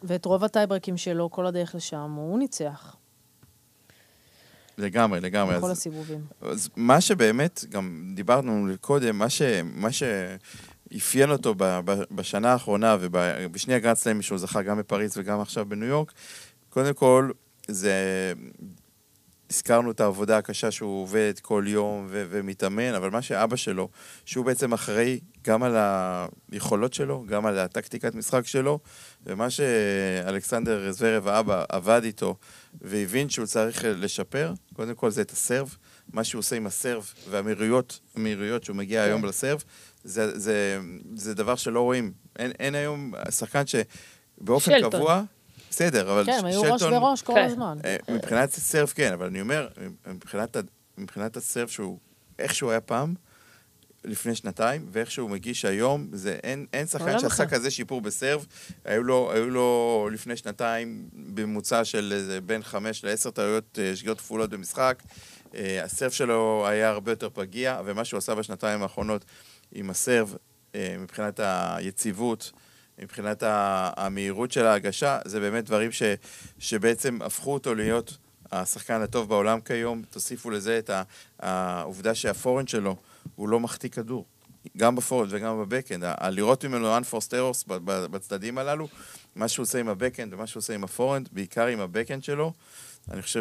ואת רוב הטייברקים שלו, כל הדרך לשם, הוא ניצח. לגמרי, לגמרי. בכל הסיבובים. אז מה שבאמת, גם דיברנו קודם, מה שאפיין אותו בשנה האחרונה, ובשני הגרנד סלאמים שהוא זכה גם בפריז וגם עכשיו בניו יורק, קודם כל, הזכרנו את העבודה הקשה שהוא עובד כל יום ומתאמן, אבל מה שאבא שלו, שהוא בעצם אחראי גם על היכולות שלו, גם על הטקטיקת משחק שלו, ומה שאלכסנדר זוורב האבא עבד איתו, והבין שהוא צריך לשפר, קודם כל זה את הסרב, מה שהוא עושה עם הסרב והמהירויות שהוא מגיע היום לסרב, זה דבר שלא רואים. אין היום שחקן שבאופן קבוע, בסדר, אבל כן, היו ראש בראש כל הזמן. מבחינת סרף כן, אבל אני אומר, מבחינת הסרף שהוא, איך שהוא היה פעם, לפני שנתיים, ואיך שהוא מגיש היום, אין שחקן שעשה כזה שיפור בסרף, היו לו לפני שנתיים בממוצע של בין 5 ל-10 טעויות שגיאות כפולות במשחק, הסרף שלו היה הרבה יותר פגיע, ומה שהוא עשה בשנתיים האחרונות עם הסרף, מבחינת היציבות, מבחינת המהירות של ההגשה, זה באמת דברים שבעצם הפכו אותו להיות השחקן הטוב בעולם כיום. תוסיפו לזה את העובדה שהפורנד שלו הוא לא מחטיא כדור, גם בפורנד וגם בבקאנד. לראות ממנו unforced errors בצדדים הללו, מה שהוא עושה עם הבקאנד ומה שהוא עושה עם הפורנד, בעיקר עם הבקאנד שלו, אני חושב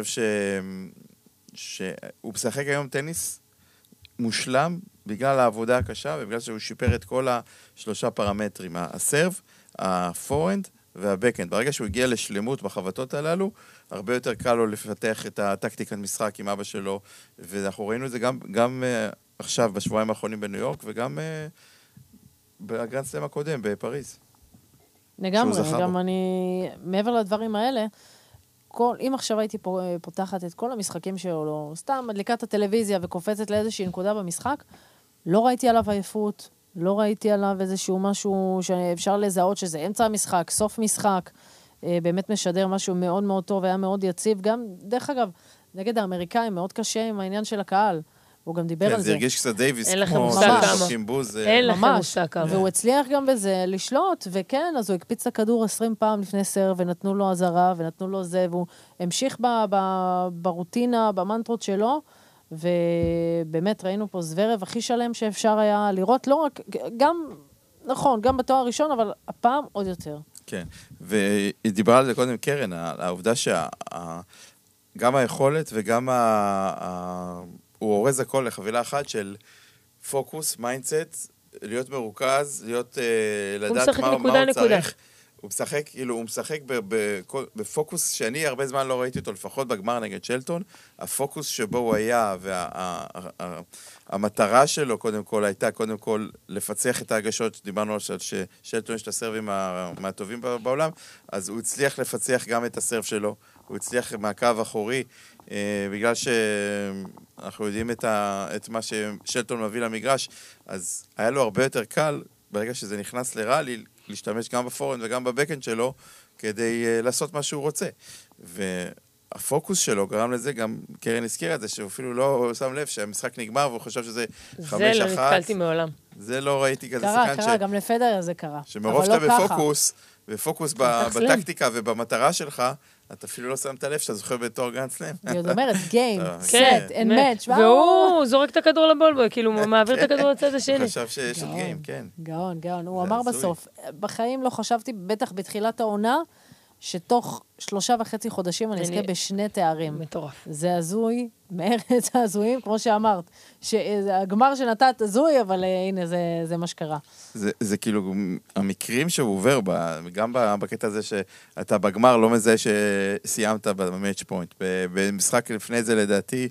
שהוא משחק היום טניס מושלם בגלל העבודה הקשה ובגלל שהוא שיפר את כל השלושה פרמטרים, הסרב, הפורנד והבקאנד. ברגע שהוא הגיע לשלמות בחבטות הללו, הרבה יותר קל לו לפתח את הטקטיקת משחק עם אבא שלו, ואנחנו ראינו את זה גם עכשיו בשבועיים האחרונים בניו יורק, וגם בגרנד סלאם הקודם בפריז. לגמרי, גם אני, מעבר לדברים האלה, אם עכשיו הייתי פותחת את כל המשחקים שלו, סתם מדליקת הטלוויזיה וקופצת לאיזושהי נקודה במשחק, לא ראיתי עליו עייפות, לא ראיתי עליו איזשהו משהו שאפשר לזהות שזה אמצע המשחק, סוף משחק, באמת משדר משהו מאוד מאוד טוב, היה מאוד יציב, גם דרך אגב, נגד האמריקאים מאוד קשה עם העניין של הקהל, הוא גם דיבר על זה. זה הרגיש קצת דייביס, אין לכם כמו מושג בוז. אין לכם מושג כמה. והוא הצליח גם בזה לשלוט, וכן, אז הוא הקפיץ את הכדור 20 פעם לפני סרב, ונתנו לו עזרה, ונתנו לו זה, והוא המשיך ברוטינה, במנטרות שלו, ובאמת ראינו פה זוורב הכי שלם שאפשר היה לראות, לא רק, גם, נכון, גם בתואר הראשון, אבל הפעם עוד יותר. כן, והיא דיברה על זה קודם קרן, העובדה גם היכולת וגם הוא אורז הכל לחבילה אחת של פוקוס, מיינדסט, להיות מרוכז, לדעת מה הוא צריך. הוא משחק בפוקוס שאני הרבה זמן לא ראיתי אותו, לפחות בגמר נגד שלטון. הפוקוס שבו הוא היה, והמטרה שלו קודם כל הייתה קודם כל לפצח את ההגשות, דיברנו על ששלטון יש את הסרבים מהטובים בעולם, אז הוא הצליח לפצח גם את הסרב שלו, הוא הצליח מהקו אחורי, בגלל שאנחנו יודעים את מה ששלטון מביא למגרש, אז היה לו הרבה יותר קל, ברגע שזה נכנס לראלי, להשתמש גם בפורנד וגם בבקאנד שלו, כדי לעשות מה שהוא רוצה. והפוקוס שלו גרם לזה, גם קרן הזכירה את זה, שהוא אפילו לא שם לב שהמשחק נגמר, והוא חושב שזה 5-1. זה לא נתקלתי מעולם. זה לא ראיתי כזה שחקן קרה, גם לפדר זה קרה. שמרוב שאתה בפוקוס, ופוקוס בטקטיקה ובמטרה שלך, אתה אפילו לא שמת לב שאתה זוכר בתור גרנד סלאם. היא עוד אומרת, גיים, סט, אין מאץ'. והוא זורק את הכדור לבולבול, כאילו הוא מעביר את הכדור לצד השני. הוא חשב שיש עוד גיים, כן. גאון, גאון. הוא אמר בסוף, בחיים לא חשבתי, בטח בתחילת העונה, שתוך 3.5 חודשים אני אזכה בשני תארים. מטורף. זה הזוי, מארץ הזויים, כמו שאמרת, שהגמר שנתת הזוי, אבל הנה, זה מה שקרה. זה כאילו, המקרים שהוא עובר, גם בקטע הזה שאתה בגמר לא מזהה שסיימת במאץ' פוינט. במשחק לפני זה, לדעתי,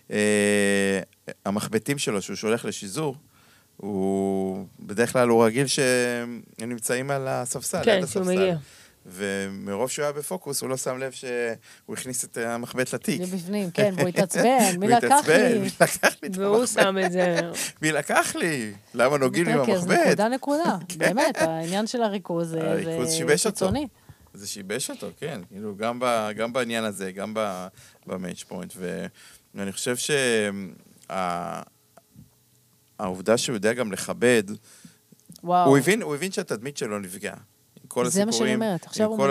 המחבטים שלו, שהוא שולח לשיזור, בדרך כלל הוא רגיל שהם נמצאים על הספסל. כן, שהוא מגיע. ומרוב שהוא היה בפוקוס, הוא לא שם לב שהוא הכניס את המחבט לתיק. זה בפנים, כן, והוא התעצבן, מי לקח לי? והוא שם את זה. מי לקח לי? למה נוגעים לי במחבט? נקודה. באמת, העניין של הריכוז זה קיצוני. זה שיבש אותו, כן. גם בעניין הזה, גם במאץ' פוינט. ואני חושב שהעובדה שהוא יודע גם לכבד, הוא הבין שהתדמית שלו נפגע. זה מה שאני אומרת. עכשיו הוא